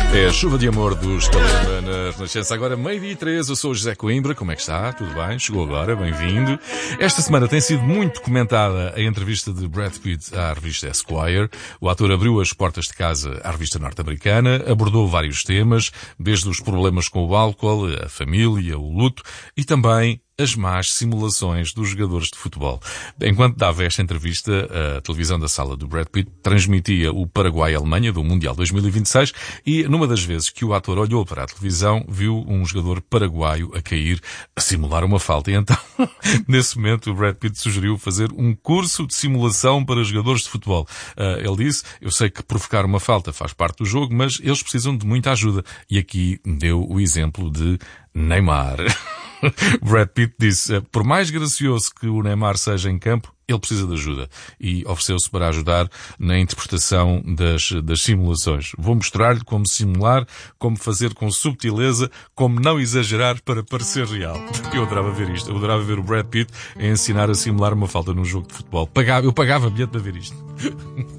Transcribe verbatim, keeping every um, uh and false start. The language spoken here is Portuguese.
É a chuva de amor dos Calema na Renascença. Agora, meio-dia e três, eu sou o José Coimbra. Como é que está? Tudo bem? Chegou agora, bem-vindo. Esta semana tem sido muito comentada a entrevista de Brad Pitt à revista Esquire. O ator abriu as portas de casa à revista norte-americana, abordou vários temas, desde os problemas com o álcool, a família, o luto e também as más simulações dos jogadores de futebol. Enquanto dava esta entrevista, a televisão da sala do Brad Pitt transmitia o Paraguai-Alemanha do Mundial dois mil e vinte e seis e, numa das vezes que o ator olhou para a televisão, viu um jogador paraguaio a cair, a simular uma falta. E então, nesse momento, o Brad Pitt sugeriu fazer um curso de simulação para jogadores de futebol. Ele disse, eu sei que provocar uma falta faz parte do jogo, mas eles precisam de muita ajuda. E aqui deu o exemplo de Neymar. Brad Pitt disse, por mais gracioso que o Neymar seja em campo, ele precisa de ajuda e ofereceu-se para ajudar na interpretação das, das simulações. Vou mostrar-lhe como simular, como fazer com subtileza, como não exagerar para parecer real. Eu adorava ver isto. Eu adorava ver o Brad Pitt a ensinar a simular uma falta num jogo de futebol. Pagava, eu pagava bilhete para ver isto.